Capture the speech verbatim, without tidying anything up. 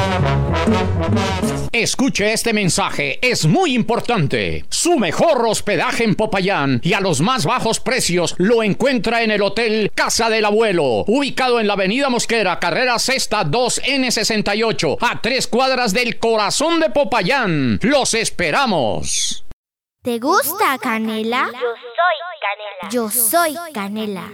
Escuche este mensaje, es muy importante. Su mejor hospedaje en Popayán y a los más bajos precios lo encuentra en el Hotel Casa del Abuelo, ubicado en la Avenida Mosquera, carrera sexta dos N sesenta y ocho, a tres cuadras del corazón de Popayán. ¡Los esperamos! ¿Te gusta Canela? Yo soy Canela. Yo soy Canela.